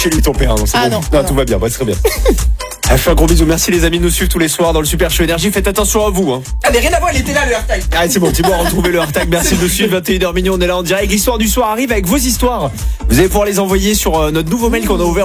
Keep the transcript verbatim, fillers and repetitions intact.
chez lui ton père. Non, c'est Ah bon. non, non, non. tout va bien, ouais, très bien. Elle fait un gros bisou. Merci les amis de nous suivre tous les soirs dans le Super Show Énergie. Faites attention à vous. Hein. Ah mais rien à voir, il était là le AirTag. Allez, c'est bon, Thibaut a retrouvé le AirTag. Merci de nous suivre. vingt et une heures minuit, on est là en direct. L'histoire du soir arrive avec vos histoires. Vous allez pouvoir les envoyer sur euh, notre nouveau mail qu'on a ouvert.